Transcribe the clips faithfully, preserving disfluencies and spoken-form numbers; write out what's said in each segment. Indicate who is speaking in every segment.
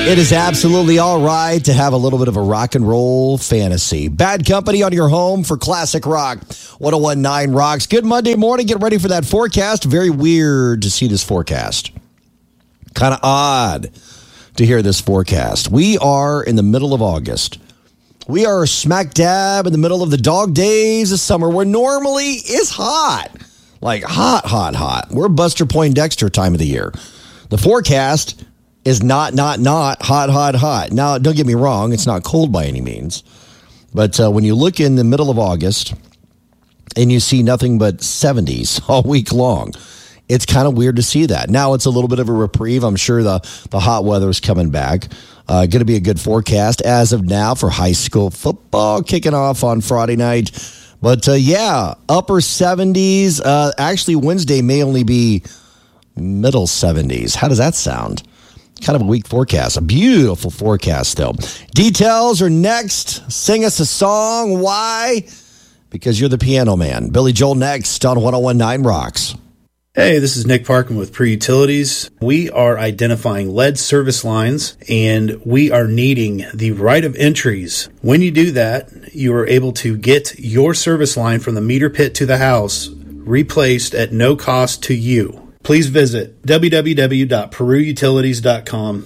Speaker 1: It is absolutely all right to have a little bit of a rock and roll fantasy. Bad Company on your home for classic rock. one oh one point nine Rocks. Good Monday morning. Get ready for that forecast. Very weird to see this forecast. Kind of odd to hear this forecast. We are in the middle of August. We are smack dab in the middle of the dog days of summer where normally it's hot. Like hot, hot, hot. We're Buster Poindexter time of the year. The forecast is not, not, not hot, hot, hot. Now, don't get me wrong. It's not cold by any means. But uh, when you look in the middle of August and you see nothing but seventies all week long, it's kind of weird to see that. Now it's a little bit of a reprieve. I'm sure the, the hot weather is coming back. Uh, going to be a good forecast as of now for high school football kicking off on Friday night. But, uh, yeah, upper seventies. Uh, actually, Wednesday may only be middle seventies. How does that sound? Kind of a weak forecast. A beautiful forecast, though. Details are next. Sing us a song. Why? Because you're the piano man. Billy Joel next on one oh one point nine Rocks.
Speaker 2: Hey, this is Nick Parkin with Pre-Utilities. We are identifying lead service lines, and we are needing the right of entries. When you do that, you are able to get your service line from the meter pit to the house replaced at no cost to you. Please visit w w w dot peru utilities dot com.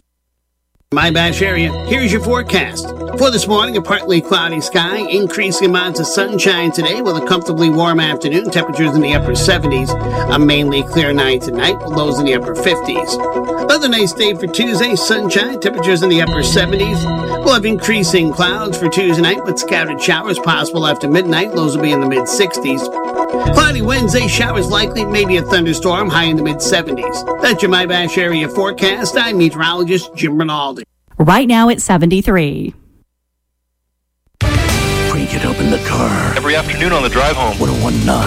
Speaker 3: My Bash area, here's your forecast. For this morning, a partly cloudy sky, increasing amounts of sunshine today with a comfortably warm afternoon, temperatures in the upper seventies, a mainly clear night tonight with lows in the upper fifties. Another nice day for Tuesday, sunshine, temperatures in the upper seventies. We'll have increasing clouds for Tuesday night with scattered showers possible after midnight, lows will be in the mid sixties. Cloudy Wednesday, showers likely, maybe a thunderstorm, high in the mid seventies. That's your My Bash area forecast. I'm meteorologist Jim Rinaldi.
Speaker 4: Right now it's seventy-three.
Speaker 5: Crank it up in the car.
Speaker 6: Every afternoon on the drive home.
Speaker 5: one oh one point nine